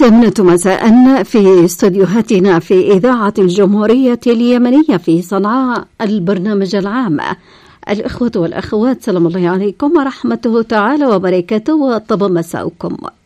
8 مساء في استوديوهاتنا في إذاعة الجمهورية اليمنية في صنعاء، البرنامج العام. الإخوة والأخوات، سلام الله عليكم ورحمته تعالى وبركاته، وطاب مساؤكم.